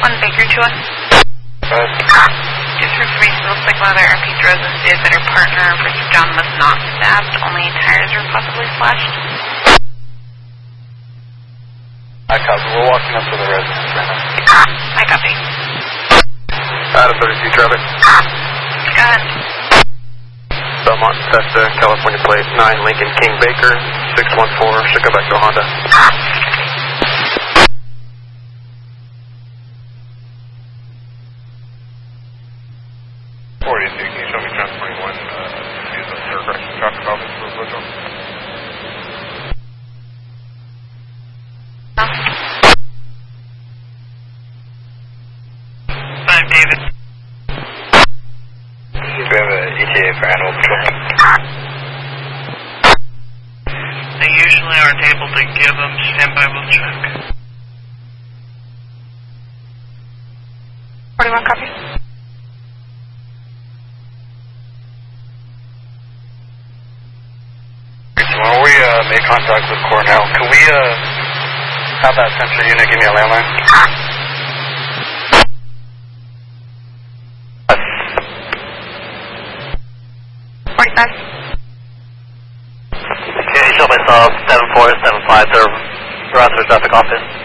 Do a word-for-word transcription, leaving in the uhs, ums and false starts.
one Baker to us. Right. Just for information, it looks like one of the R P Drozen stated that her partner, Mister John, was not stabbed, only tires were possibly slashed. I copy. We're walking up to the residence right now. I copy. Adam thirty-two traffic. Go ahead. Belmont, Cesta, California plate, nine Lincoln King Baker, six one four, should go back to Honda. forty-two, can you show me Trans twenty-one, uh, use a third correction traffic office for virtual? Five, David. Do we have an E T A for animal patrol? They usually aren't able to give them standby will check. forty-one, copy. When we uh, made contact with Cornell, can we uh, have that sensor unit give me a landline? forty-five. Can you show myself seven four seven five, the Rossford traffic office?